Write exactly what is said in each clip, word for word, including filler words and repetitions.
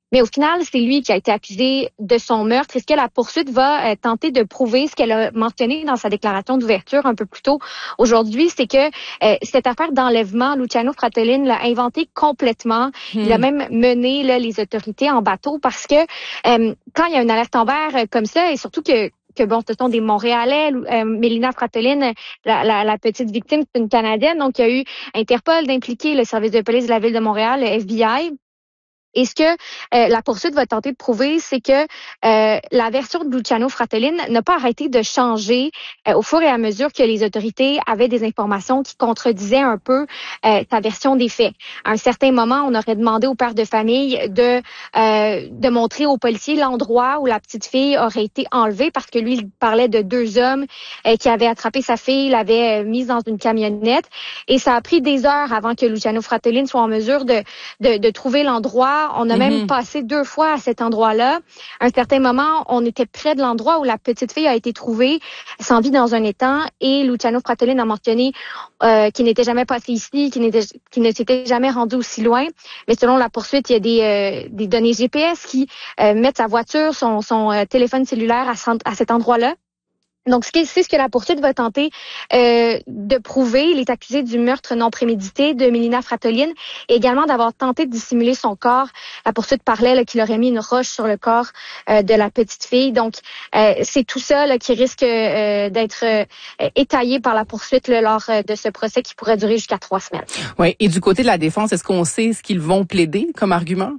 Mais au final, c'est lui qui a été accusé de son meurtre. Est-ce que la poursuite va euh, tenter de prouver ce qu'elle a mentionné dans sa déclaration d'ouverture un peu plus tôt aujourd'hui, c'est que euh, cette affaire d'enlèvement, Luciano Fratellin l'a inventé complètement. Hmm. Il a même mené là, les autorités en bateau parce que euh, quand il y a une alerte Amber euh, comme ça, et surtout que que bon, ce sont des Montréalais. Euh, Mélina Fratellin, la, la, la petite victime, c'est une Canadienne. Donc, il y a eu Interpol d'impliquer le service de police de la ville de Montréal, le F B I. Et ce que euh, la poursuite va tenter de prouver, c'est que euh, la version de Luciano Fratellin n'a pas arrêté de changer euh, au fur et à mesure que les autorités avaient des informations qui contredisaient un peu euh, sa version des faits. À un certain moment, on aurait demandé au père de famille de euh, de montrer aux policiers l'endroit où la petite fille aurait été enlevée parce que lui, il parlait de deux hommes euh, qui avaient attrapé sa fille, l'avaient euh, mise dans une camionnette. Et ça a pris des heures avant que Luciano Fratellin soit en mesure de, de, de trouver l'endroit. On a mm-hmm. même passé deux fois à cet endroit-là. À un certain moment, on était près de l'endroit où la petite fille a été trouvée sans vie dans un étang et Luciano Fratellin a mentionné euh, qu'il n'était jamais passé ici, qu'il, n'était, qu'il ne s'était jamais rendu aussi loin. Mais selon la poursuite, il y a des, euh, des données G P S qui euh, mettent sa voiture, son, son euh, téléphone cellulaire à, à cet endroit-là. Donc, c'est ce que la poursuite va tenter euh, de prouver. Il est accusé du meurtre non prémédité de Mélina Fratellin et également d'avoir tenté de dissimuler son corps. La poursuite parlait là, qu'il aurait mis une roche sur le corps euh, de la petite fille. Donc, euh, c'est tout ça là, qui risque euh, d'être euh, étayé par la poursuite là, lors euh, de ce procès qui pourrait durer jusqu'à trois semaines. Oui, et du côté de la défense, est-ce qu'on sait ce qu'ils vont plaider comme argument?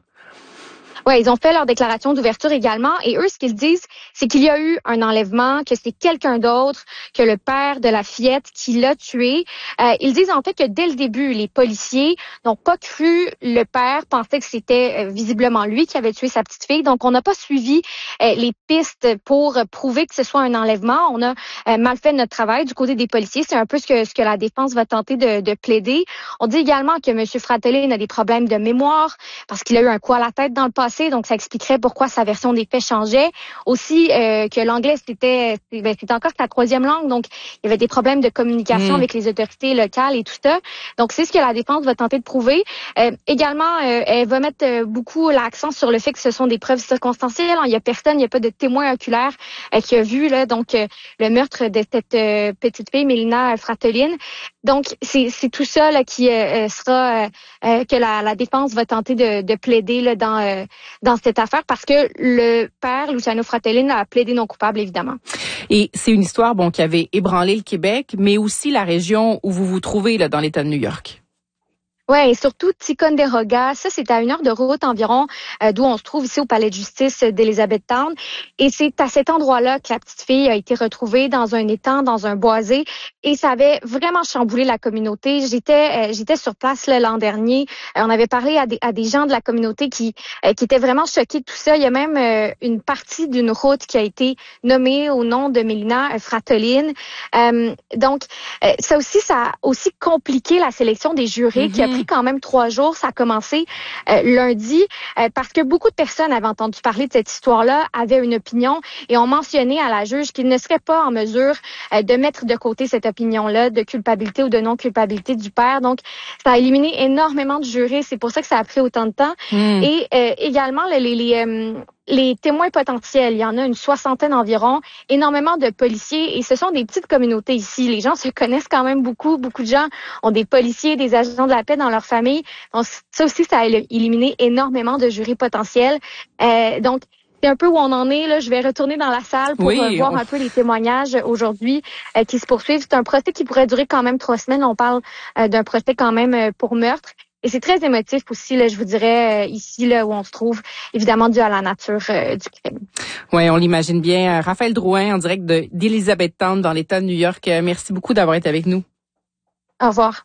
Oui, ils ont fait leur déclaration d'ouverture également. Et eux, ce qu'ils disent, c'est qu'il y a eu un enlèvement, que c'est quelqu'un d'autre que le père de la fillette qui l'a tué. Euh, ils disent en fait que dès le début, les policiers n'ont pas cru le père, pensaient que c'était euh, visiblement lui qui avait tué sa petite fille. Donc, on n'a pas suivi euh, les pistes pour prouver que ce soit un enlèvement. On a euh, mal fait notre travail du côté des policiers. C'est un peu ce que, ce que la défense va tenter de, de plaider. On dit également que M. Fratellin a des problèmes de mémoire parce qu'il a eu un coup à la tête dans le passé. Donc, ça expliquerait pourquoi sa version des faits changeait. Aussi, euh, que l'anglais, c'était, ben, c'était encore sa troisième langue. Donc, il y avait des problèmes de communication mmh. avec les autorités locales et tout ça. Donc, c'est ce que la défense va tenter de prouver. Euh, également, euh, elle va mettre euh, beaucoup l'accent sur le fait que ce sont des preuves circonstancielles. Il n'y a personne, il n'y a pas de témoin oculaire euh, qui a vu là, donc euh, le meurtre de cette euh, petite fille, Mélina Fratellin. Donc, c'est, c'est tout ça là, qui euh, sera euh, euh, que la, la défense va tenter de, de plaider là, dans euh, dans cette affaire parce que le père, Luciano Fratellin, a plaidé non coupable, évidemment. Et c'est une histoire bon qui avait ébranlé le Québec, mais aussi la région où vous vous trouvez là, dans l'État de New York. Ouais, et surtout Ticonderoga, ça c'est à une heure de route environ euh, d'où on se trouve ici au palais de justice d'Elizabethtown. Et c'est à cet endroit-là que la petite fille a été retrouvée dans un étang, dans un boisé, et ça avait vraiment chamboulé la communauté. J'étais, euh, j'étais sur place là, l'an dernier. Euh, on avait parlé à des, à des gens de la communauté qui, euh, qui étaient vraiment choqués de tout ça. Il y a même euh, une partie d'une route qui a été nommée au nom de Mélina Fratellin. Euh, donc, euh, ça aussi, ça a aussi compliqué la sélection des jurés mm-hmm. qui a pris quand même trois jours. Ça a commencé euh, lundi euh, parce que beaucoup de personnes avaient entendu parler de cette histoire-là, avaient une opinion et ont mentionné à la juge qu'ils ne seraient pas en mesure euh, de mettre de côté cette opinion-là de culpabilité ou de non-culpabilité du père. Donc, ça a éliminé énormément de jurés. C'est pour ça que ça a pris autant de temps. Mm. Et euh, également, les... les, les euh, Les témoins potentiels, il y en a une soixantaine environ, énormément de policiers et ce sont des petites communautés ici. Les gens se connaissent quand même beaucoup. Beaucoup de gens ont des policiers, des agents de la paix dans leur famille. Donc, ça aussi, ça a éliminé énormément de jurés potentiels. Euh, donc, c'est un peu où on en est. Là. Je vais retourner dans la salle pour oui, euh, voir on... un peu les témoignages aujourd'hui euh, qui se poursuivent. C'est un procès qui pourrait durer quand même trois semaines. On parle euh, d'un procès quand même euh, pour meurtre. Et c'est très émotif aussi, là, je vous dirais, euh, ici là où on se trouve, évidemment dû à la nature euh, du crime. Oui, on l'imagine bien. Raphaël Drouin, en direct de, d'Elizabethtown, dans l'État de New York. Euh, merci beaucoup d'avoir été avec nous. Au revoir.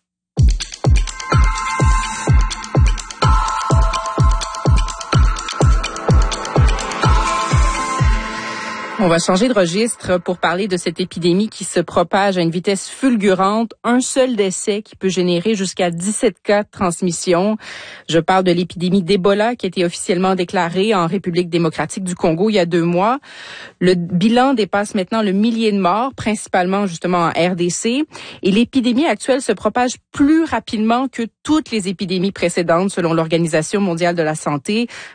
On va changer de registre pour parler de cette épidémie qui se propage à une vitesse fulgurante. Un seul décès qui peut générer jusqu'à dix-sept cas de transmission. Je parle de l'épidémie d'Ebola qui a été officiellement déclarée en République démocratique du Congo il y a deux mois. Le bilan dépasse maintenant le millier de morts, principalement justement en R D C. Et l'épidémie actuelle se propage plus rapidement que toutes les épidémies précédentes selon l'Organisation mondiale de la santé.